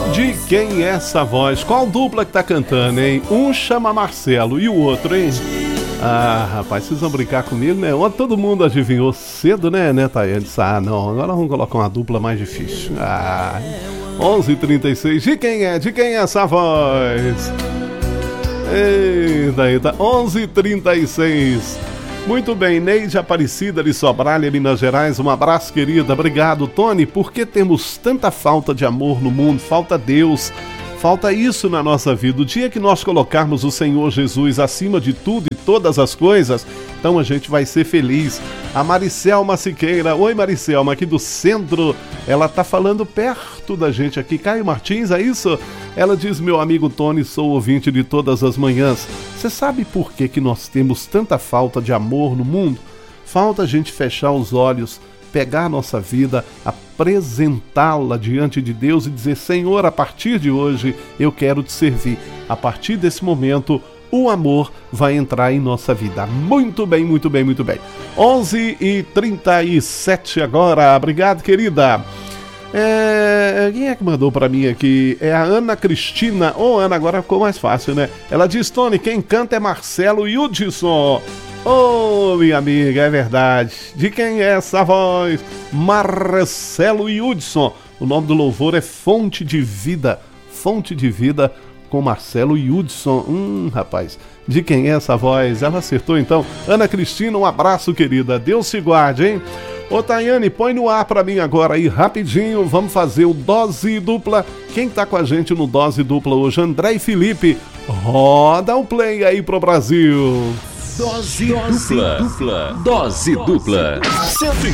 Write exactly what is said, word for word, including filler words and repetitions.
De quem é essa voz? Qual dupla que tá cantando, hein? Um chama Marcelo e o outro, hein? Ah, rapaz, vocês vão brincar comigo, né? Ontem todo mundo adivinhou cedo, né, né, Tayane? Ah, não, agora vamos colocar uma dupla mais difícil. Ah, onze e trinta e seis. De quem é? De quem é essa voz? Eita, eita, onze e trinta e seis. Muito bem, Neide Aparecida de Sobralha, Minas Gerais, um abraço, querida. Obrigado, Tony. Por que temos tanta falta de amor no mundo? Falta Deus, falta isso na nossa vida. O dia que nós colocarmos o Senhor Jesus acima de tudo e todas as coisas, então a gente vai ser feliz. A Maricelma Siqueira, oi Maricelma, aqui do centro, ela tá falando perto da gente aqui. Caio Martins, é isso? Ela diz, meu amigo Tony, sou ouvinte de todas as manhãs. Você sabe por que que nós temos tanta falta de amor no mundo? Falta a gente fechar os olhos, pegar a nossa vida, apresentá-la diante de Deus e dizer, Senhor, a partir de hoje eu quero te servir. A partir desse momento, o amor vai entrar em nossa vida. Muito bem, muito bem, muito bem. onze e trinta e sete agora. Obrigado, querida. É... Quem é que mandou pra mim aqui? É a Ana Cristina. Ô, oh, Ana, agora ficou mais fácil, né? Ela diz, Tony, quem canta é Marcelo Hudson. Ô, oh, minha amiga, é verdade. De quem é essa voz? Marcelo Hudson. O nome do louvor é Fonte de Vida. Fonte de Vida com Marcelo Hudson. Hum, rapaz, de quem é essa voz? Ela acertou então. Ana Cristina, um abraço, querida. Deus se guarde, hein? Ô, Tayane, põe no ar pra mim agora aí, rapidinho. Vamos fazer o Dose Dupla. Quem tá com a gente no Dose Dupla hoje? André e Felipe. Roda o play aí pro Brasil. Dose, Dose dupla. dupla. Dose dupla.